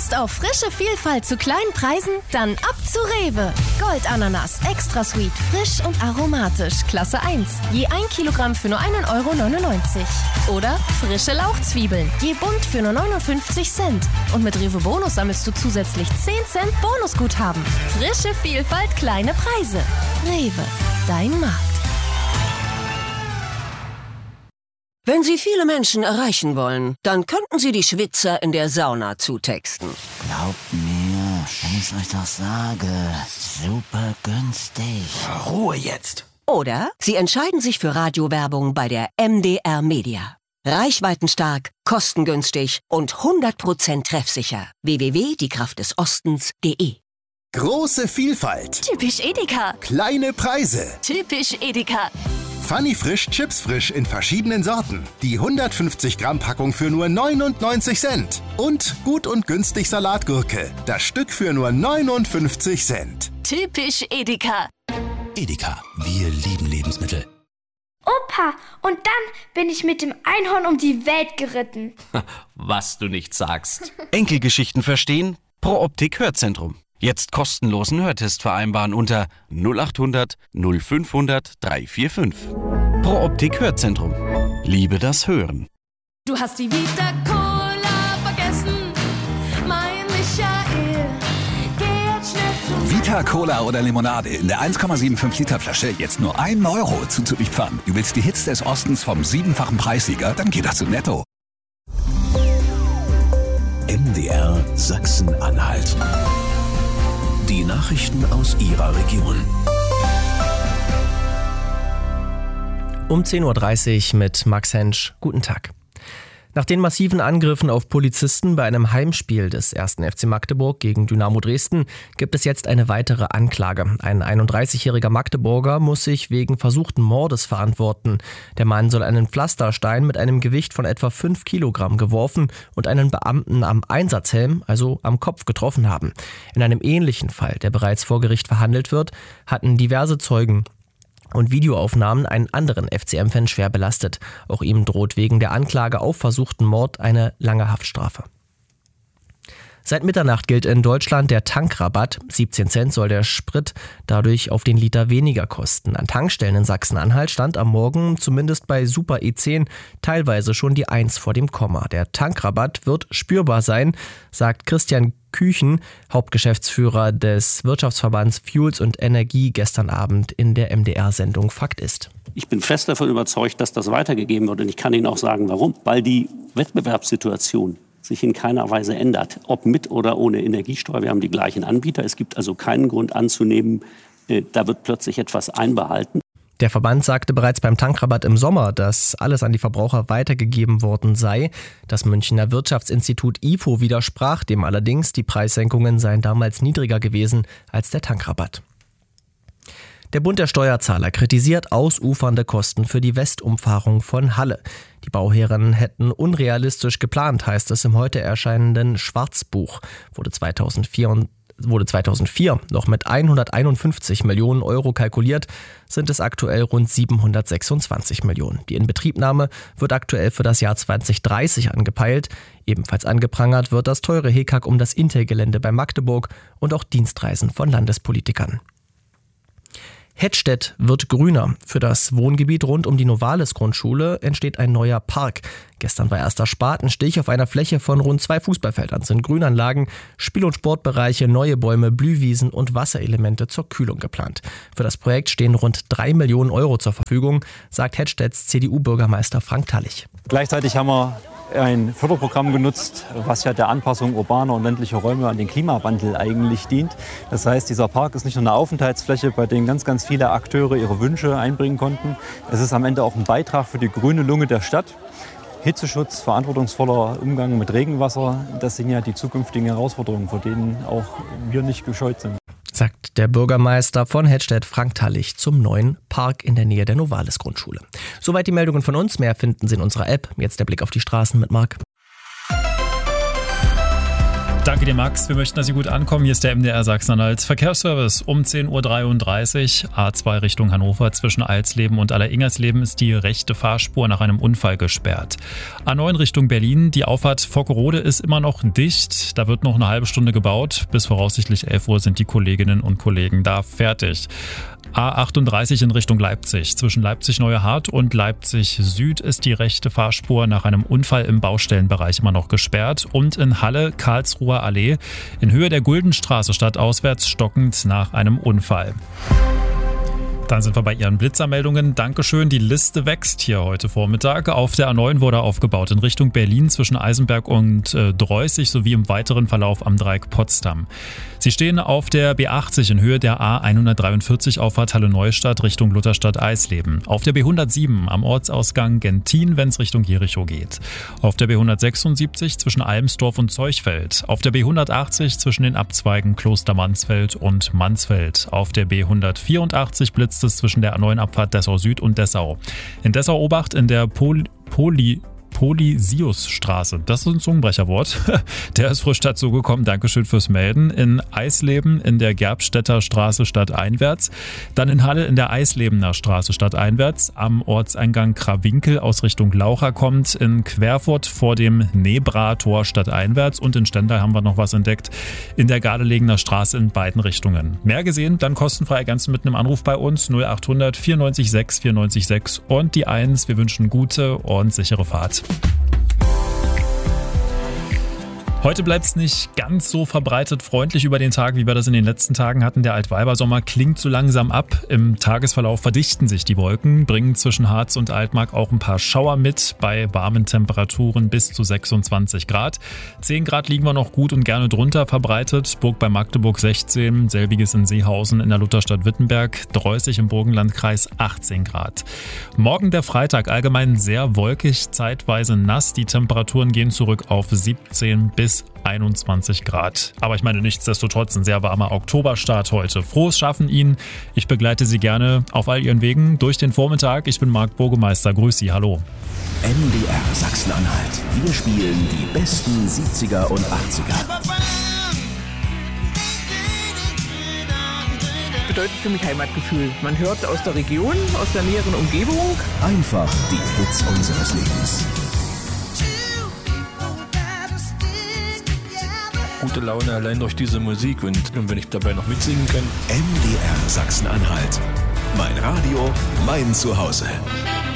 Lust auf frische Vielfalt zu kleinen Preisen? Dann ab zu Rewe. Goldananas, extra sweet, frisch und aromatisch, Klasse 1. Je 1 Kilogramm für nur 1,99 €. Oder frische Lauchzwiebeln, je bunt für nur 59 Cent. Und mit Rewe Bonus sammelst du zusätzlich 10 Cent Bonusguthaben. Frische Vielfalt, kleine Preise. Rewe, dein Markt. Wenn Sie viele Menschen erreichen wollen, dann könnten Sie die Schwitzer in der Sauna zutexten. Glaubt mir, wenn ich euch das sage, super günstig. Ruhe jetzt. Oder Sie entscheiden sich für Radiowerbung bei der MDR Media. Reichweitenstark, kostengünstig und 100% treffsicher. www.diekraftdesostens.de. Große Vielfalt. Typisch Edeka. Kleine Preise. Typisch Edeka. Funny Frisch Chips Frisch in verschiedenen Sorten. Die 150 Gramm Packung für nur 99 Cent. Und gut und günstig Salatgurke. Das Stück für nur 59 Cent. Typisch Edeka. Edeka, wir lieben Lebensmittel. Opa, und dann bin ich mit dem Einhorn um die Welt geritten. Was du nicht sagst. Enkelgeschichten verstehen? Pro Optik Hörzentrum. Jetzt kostenlosen Hörtest vereinbaren unter 0800 0500 345. Pro Optik Hörzentrum. Liebe das Hören. Du hast die Vita Cola vergessen, mein Michael. Geh jetzt schnell zu Vita Cola oder Limonade in der 1,75 Liter Flasche jetzt nur 1 € zuzulieferern. Du willst die Hits des Ostens vom 7-fachen Preissieger? Dann geh doch zu Netto. MDR Sachsen-Anhalt. Die Nachrichten aus Ihrer Region. Um 10:30 Uhr mit Max Hensch. Guten Tag. Nach den massiven Angriffen auf Polizisten bei einem Heimspiel des 1. FC Magdeburg gegen Dynamo Dresden gibt es jetzt eine weitere Anklage. Ein 31-jähriger Magdeburger muss sich wegen versuchten Mordes verantworten. Der Mann soll einen Pflasterstein mit einem Gewicht von etwa 5 Kilogramm geworfen und einen Beamten am Einsatzhelm, also am Kopf, getroffen haben. In einem ähnlichen Fall, der bereits vor Gericht verhandelt wird, hatten diverse Zeugen und Videoaufnahmen einen anderen FCM-Fan schwer belastet. Auch ihm droht wegen der Anklage auf versuchten Mord eine lange Haftstrafe. Seit Mitternacht gilt in Deutschland der Tankrabatt. 17 Cent soll der Sprit dadurch auf den Liter weniger kosten. An Tankstellen in Sachsen-Anhalt stand am Morgen zumindest bei Super E10 teilweise schon die 1 vor dem Komma. Der Tankrabatt wird spürbar sein, sagt Christian Küchen, Hauptgeschäftsführer des Wirtschaftsverbands Fuels und Energie, gestern Abend in der MDR-Sendung Fakt ist. Ich bin fest davon überzeugt, dass das weitergegeben wird. Und ich kann Ihnen auch sagen, warum. Weil die Wettbewerbssituation sich in keiner Weise ändert. Ob mit oder ohne Energiesteuer. Wir haben die gleichen Anbieter. Es gibt also keinen Grund anzunehmen, da wird plötzlich etwas einbehalten. Der Verband sagte bereits beim Tankrabatt im Sommer, dass alles an die Verbraucher weitergegeben worden sei. Das Münchner Wirtschaftsinstitut IFO widersprach dem allerdings. Die Preissenkungen seien damals niedriger gewesen als der Tankrabatt. Der Bund der Steuerzahler kritisiert ausufernde Kosten für die Westumfahrung von Halle. Die Bauherren hätten unrealistisch geplant, heißt es im heute erscheinenden Schwarzbuch. Wurde 2004 noch mit 151 Millionen Euro kalkuliert, sind es aktuell rund 726 Millionen. Die Inbetriebnahme wird aktuell für das Jahr 2030 angepeilt. Ebenfalls angeprangert wird das teure Hickhack um das Intel-Gelände bei Magdeburg und auch Dienstreisen von Landespolitikern. Hettstedt wird grüner. Für das Wohngebiet rund um die Novalis-Grundschule entsteht ein neuer Park. Gestern war erster Spatenstich. Auf einer Fläche von rund 2 Fußballfeldern sind Grünanlagen, Spiel- und Sportbereiche, neue Bäume, Blühwiesen und Wasserelemente zur Kühlung geplant. Für das Projekt stehen rund 3 Millionen Euro zur Verfügung, sagt Hettstedts CDU-Bürgermeister Frank Tallich. Gleichzeitig haben wir ein Förderprogramm genutzt, was ja der Anpassung urbaner und ländlicher Räume an den Klimawandel eigentlich dient. Das heißt, dieser Park ist nicht nur eine Aufenthaltsfläche, bei der ganz, ganz viele Akteure ihre Wünsche einbringen konnten. Es ist am Ende auch ein Beitrag für die grüne Lunge der Stadt. Hitzeschutz, verantwortungsvoller Umgang mit Regenwasser, das sind ja die zukünftigen Herausforderungen, vor denen auch wir nicht gescheut sind. Sagt der Bürgermeister von Hettstedt, Frank Tallich, zum neuen Park in der Nähe der Novalis-Grundschule. Soweit die Meldungen von uns. Mehr finden Sie in unserer App. Jetzt der Blick auf die Straßen mit Marc. Danke dir, Max. Wir möchten, dass Sie gut ankommen. Hier ist der MDR Sachsen-Anhalt Verkehrsservice um 10.33 Uhr. A2 Richtung Hannover zwischen Alsleben und Alleringers-Leben ist die rechte Fahrspur nach einem Unfall gesperrt. A9 Richtung Berlin. Die Auffahrt Vockerode ist immer noch dicht. Da wird noch eine halbe Stunde gebaut. Bis voraussichtlich 11 Uhr sind die Kolleginnen und Kollegen da fertig. A38 in Richtung Leipzig. Zwischen Leipzig-Neuehart und Leipzig-Süd ist die rechte Fahrspur nach einem Unfall im Baustellenbereich immer noch gesperrt. Und in Halle Karlsruher Allee in Höhe der Guldenstraße stadtauswärts stockend nach einem Unfall. Dann sind wir bei Ihren Blitzermeldungen. Dankeschön, die Liste wächst hier heute Vormittag. Auf der A9 wurde aufgebaut in Richtung Berlin zwischen Eisenberg und Dreußig sowie im weiteren Verlauf am Dreieck Potsdam. Sie stehen auf der B80 in Höhe der A143 Auffahrt Halle Neustadt Richtung Lutherstadt Eisleben. Auf der B107 am Ortsausgang Gentin, wenn es Richtung Jericho geht. Auf der B176 zwischen Almsdorf und Zeuchfeld. Auf der B180 zwischen den Abzweigen Kloster Mansfeld und Mansfeld. Auf der B184 blitzt es zwischen der A9 Abfahrt Dessau Süd und Dessau. In Dessau Obacht in der Polysiusstraße. Das ist ein Zungenbrecherwort. Der ist frisch dazugekommen. Dankeschön fürs Melden. In Eisleben in der Gerbstädter Straße stadteinwärts. Dann in Halle in der Eislebener Straße stadteinwärts. Am Ortseingang Krawinkel aus Richtung Laucha kommt. In Querfurt vor dem Nebra-Tor stadteinwärts. Und in Stendal haben wir noch was entdeckt. In der Gardelegen Straße in beiden Richtungen. Mehr gesehen, dann kostenfrei ergänzen mit einem Anruf bei uns. 0800 94 6 94 6 und die 1. Wir wünschen gute und sichere Fahrt. Heute bleibt es nicht ganz so verbreitet freundlich über den Tag, wie wir das in den letzten Tagen hatten. Der Altweibersommer klingt so langsam ab. Im Tagesverlauf verdichten sich die Wolken, bringen zwischen Harz und Altmark auch ein paar Schauer mit, bei warmen Temperaturen bis zu 26 Grad. 10 Grad liegen wir noch gut und gerne drunter verbreitet. Burg bei Magdeburg 16, selbiges in Seehausen in der Lutherstadt Wittenberg, Dreußig im Burgenlandkreis 18 Grad. Morgen der Freitag, allgemein sehr wolkig, zeitweise nass. Die Temperaturen gehen zurück auf 17 bis 21 Grad. Aber ich meine nichtsdestotrotz ein sehr warmer Oktoberstart heute. Frohes Schaffen Ihnen. Ich begleite Sie gerne auf all Ihren Wegen durch den Vormittag. Ich bin Marc Burgemeister. Grüß Sie. Hallo. MDR Sachsen-Anhalt. Wir spielen die besten 70er und 80er. Bedeutet für mich Heimatgefühl. Man hört aus der Region, aus der näheren Umgebung. Einfach die Hits unseres Lebens. Gute Laune allein durch diese Musik und wenn ich dabei noch mitsingen kann. MDR Sachsen-Anhalt. Mein Radio, mein Zuhause.